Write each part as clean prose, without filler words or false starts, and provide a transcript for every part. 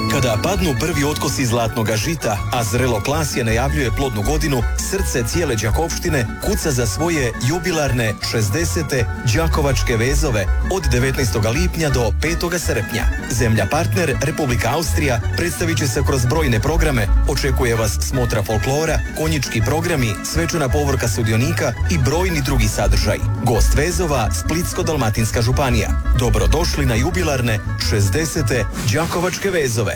Kada padnu prvi otkosi zlatnoga žita, a zrelo klasje najavljuje plodnu godinu, srce cijele Đakovštine kuca za svoje jubilarne 60. Đakovačke vezove od 19. lipnja do 5. srpnja. Zemlja partner Republika Austrija predstavit će se kroz brojne programe, očekuje vas smotra folklora, konjički programi, svečana povorka sudionika i brojni drugi sadržaj. Gost vezova Splitsko-dalmatinska županija. Dobrodošli na jubilarne 60. Đakovačke vezove.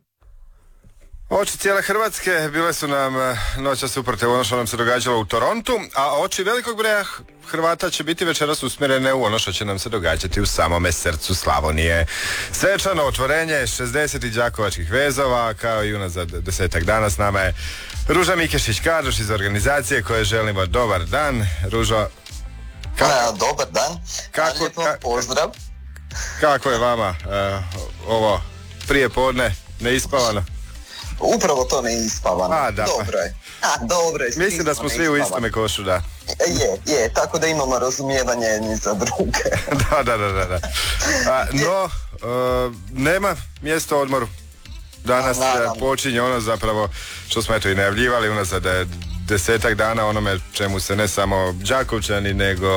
Oči cijele Hrvatske bile su nam noćas uprte ono što nam se događalo u Torontu, a oči velikog broja Hrvata će biti večeras usmjerene u ono što će nam se događati u samome srcu Slavonije. Svečano otvorenje 60. Đakovačkih vezova, kao i unazad 10 dana s nama je Ruža Mikešić-Kardoš iz organizacije koje želimo dobar dan. Ružo, dobar dan, lijepo pozdrav. Kako je vama ovo prije podne neispavano? Upravo to neispavano. Dobro je. Mislim da smo svi u istome košu, da. Je, tako da imamo razumijevanje jedni za druge. Da. No, nema mjesta odmoru. Danas počinje ono zapravo što smo eto i najavljivali unazad 10 dana onome čemu se ne samo Đakovčani nego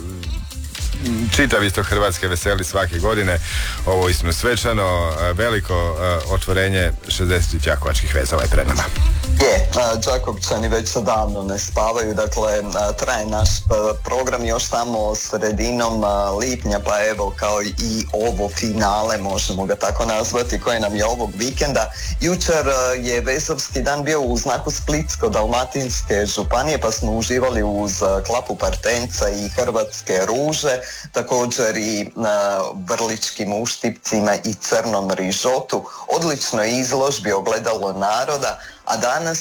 čitav isto Hrvatske veseli svake godine. Ovo ismo svečano veliko otvorenje 60 Đakovačkih vezova je pred nama. Đakovčani već davno ne spavaju, dakle traje naš program još samo sredinom lipnja, pa evo kao i ovo finale, možemo ga tako nazvati, koje nam je ovog vikenda. Jučer je vezovski dan bio u znaku Splitsko-dalmatinske županije, pa smo uživali uz klapu partenca i hrvatske ruže, također i vrličkim uštipcima i crnom rižotu. Odlično izložbi, ogledalo naroda, a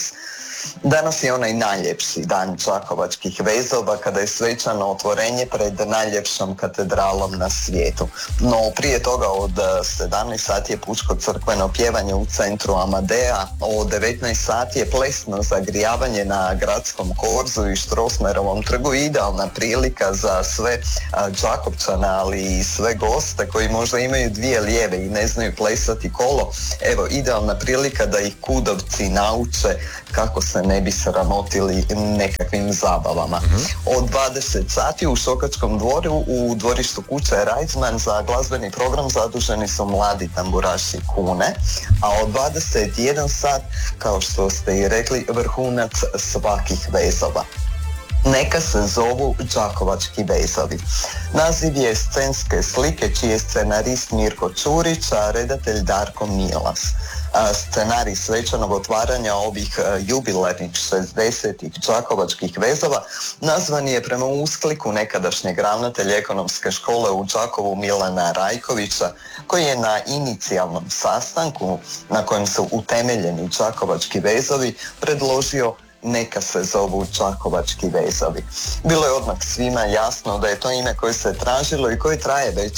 danas je onaj najljepši dan Đakovačkih vezova kada je svečano otvorenje pred najljepšom katedralom na svijetu. No prije toga od 17 sati je pučko crkveno pjevanje u centru Amadea, od 19 sati je plesno zagrijavanje na gradskom korzu i Strossmayerovom trgu, idealna prilika za sve Đakovčane, ali i sve goste koji možda imaju dvije lijeve i ne znaju plesati kolo. Evo, idealna prilika da ih kudovci nauče kako se ne bi sramotili nekakvim zabavama. Od 20 sati u Šokačkom dvoru u dvorištu kuće Reisman za glazbeni program zaduženi su mladi tamburaši Kune, a od 21 sat, kao što ste i rekli, vrhunac svakih vezova. Neka se zovu Đakovački vezovi. Naziv je scenske slike čiji je scenarist Mirko Čurić, a redatelj Darko Milas. Scenarij svečanog otvaranja ovih jubilarnih 60. Đakovačkih vezova nazvan je prema uskliku nekadašnjeg ravnatelja ekonomske škole u Đakovu Milana Rajkovića, koji je na inicijalnom sastanku na kojem su utemeljeni Đakovački vezovi predložio neka se zovu Đakovački vezovi. Bilo je odmah svima jasno da je to ime koje se tražilo i koje traje već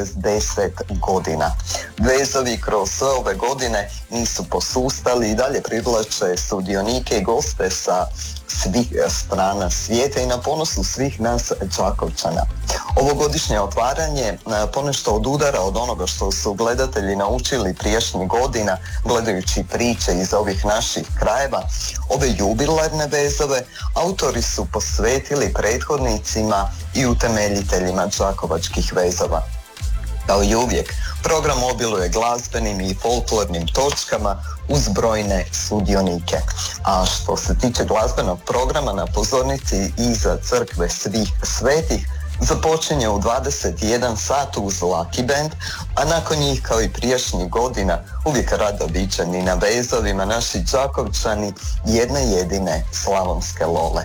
60 godina. Vezovi kroz sve ove godine nisu posustali i dalje privlače sudionike i goste sa svih strana svijeta i na ponosu svih nas Đakovčana. Ovogodišnje otvaranje ponešto odudara od onoga što su gledatelji naučili prijašnjih godina gledajući priče iz ovih naših krajeva. Ove jubilarne vezove autori su posvetili prethodnicima i utemeljiteljima Đakovačkih vezova. Kao i uvijek, program obiluje glazbenim i folklornim točkama uz brojne sudionike. A što se tiče glazbenog programa, na pozornici iza crkve svih svetih započinje u 21 sat uz Lucky Band, a nakon njih, kao i prijašnjih godina, uvijek rado viđeni na vezovima naši Đakovčani jedne jedine slavonske lole.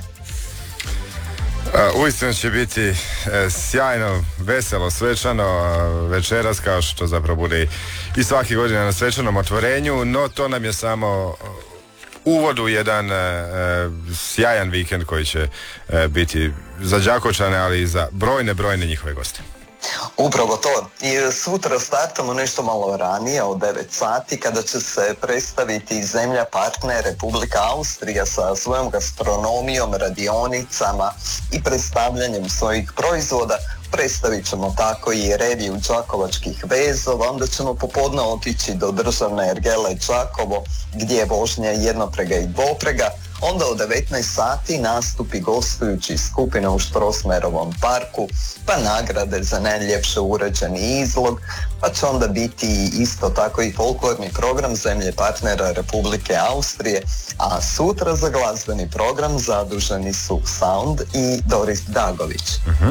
Uistinu će biti sjajno, veselo, svečano večeras, kao što zapravo bude i svake godine na svečanom otvorenju, no to nam je samo uvod u jedan sjajan vikend koji će biti za Đakovčane, ali i za brojne njihove goste. Upravo to. I sutra startamo nešto malo ranije, od 9 sati, kada će se predstaviti zemlja partner Republika Austrija sa svojom gastronomijom, radionicama i predstavljanjem svojih proizvoda predstavit ćemo tako i reviju đakovačkih vezova, onda ćemo popodne otići do državne ergele Đakovo gdje je vožnja jednoprega i dvoprega, onda u 19 sati nastupi gostujući skupina u Strossmayerovom parku, pa nagrade za najljepše uređeni izlog, pa će onda biti isto tako i folklorni program zemlje partnera Republike Austrije, a sutra za glazbeni program zaduženi su Sound i Doris Dagović.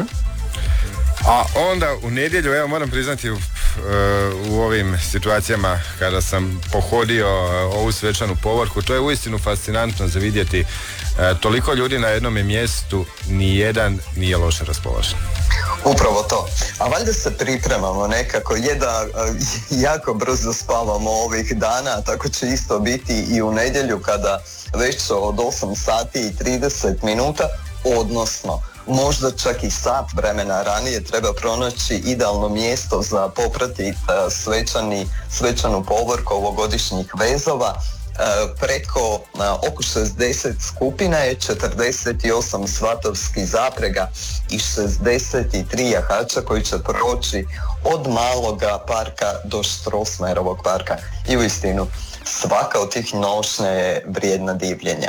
A onda u nedjelju, evo moram priznati u ovim situacijama kada sam pohodio ovu svečanu povorku, to je uistinu fascinantno za vidjeti toliko ljudi na jednom mjestu, nijedan nije loše raspoložen. Upravo to. A valjda se pripremamo nekako, je da jako brzo spavamo ovih dana, tako će isto biti i u nedjelju kada već od 8 sati i 30 minuta, odnosno možda čak i sat vremena ranije treba pronaći idealno mjesto za popratiti svečanu povorku ovogodišnjih vezova. Preko oko 60 skupina je 48 svatovskih zaprega i 63 jahača koji će proći od Maloga parka do Strossmayerovog parka. I uistinu svaka od tih nošnja je vrijedna divljenja.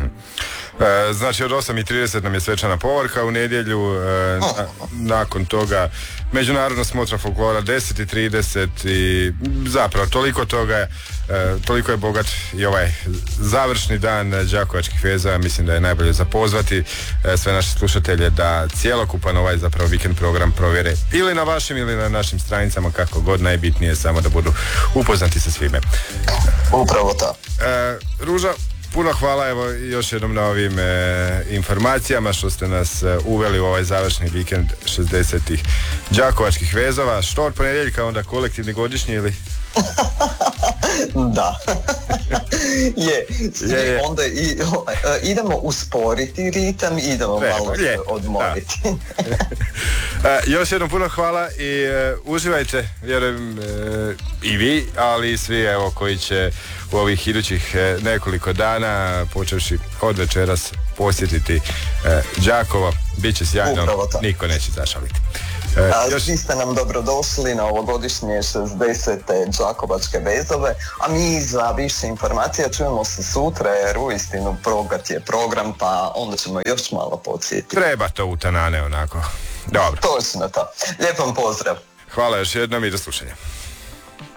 Znači od 8:30 nam je svečana povorka u nedjelju, nakon toga međunarodna smotra folklora 10:30 i zapravo toliko toga, toliko je bogat i ovaj završni dan đakovačkih veza. Mislim da je najbolje zapozvati sve naše slušatelje da cjelokupan ovaj zapravo vikend program provjere ili na vašim ili na našim stranicama, kako god, najbitnije samo da budu upoznati sa svime. Upravo to. Ruža, puno hvala evo još jednom na ovim informacijama što ste nas uveli u ovaj završni vikend 60-ih đakovačkih vezova. Što od ponedjeljka onda kolektivni godišnji ili? Da. je. Onda idemo usporiti ritam i idemo malo odmoriti. Još jednom puno hvala i uživajte, vjerujem i vi, ali i svi evo koji će u ovih idućih nekoliko dana, počevši od večeras, posjetiti Đakovo. Biće sjajno, niko neće zašaliti. Svi ste nam dobrodošli na ovogodišnje 60. đakovačke vezove, a mi za više informacija čujemo se sutra, jer uistinu bogat je program, pa onda ćemo još malo podsjetiti. Treba to u tanane onako. Dobro. Točno to. Lijep vam pozdrav. Hvala još jednom i do slušanja.